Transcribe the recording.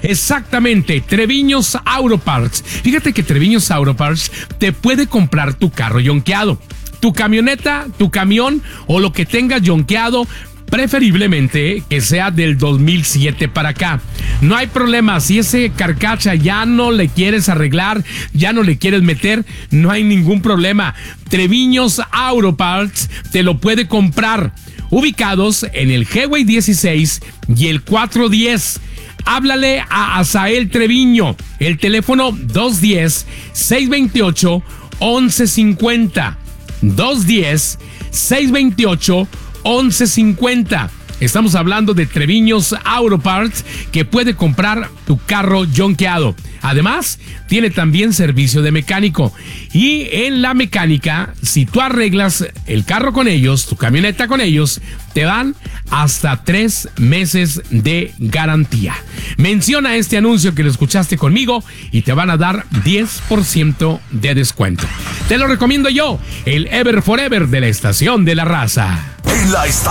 Exactamente, Treviños Auto Parts. Fíjate que Treviños Auto Parts te puede comprar tu carro yonkeado, tu camioneta, tu camión o lo que tengas yonkeado. Preferiblemente que sea del 2007 para acá. No hay problema, si ese carcacha ya no le quieres arreglar, ya no le quieres meter, no hay ningún problema. Treviños Auto Parts te lo puede comprar. Ubicados en el Highway 16 y el 410. Háblale a Asael Treviño. El teléfono 210-628-1150. 210-628-1150. Estamos hablando de Treviños Auto Parts, que puede comprar tu carro yonkeado. Además, tiene también servicio de mecánico. Y en la mecánica, si tú arreglas el carro con ellos, tu camioneta con ellos, te dan hasta 3 meses de garantía. Menciona este anuncio que lo escuchaste conmigo y te van a dar 10% de descuento. Te lo recomiendo yo, el Ever Forever de la Estación de la Raza. En la estación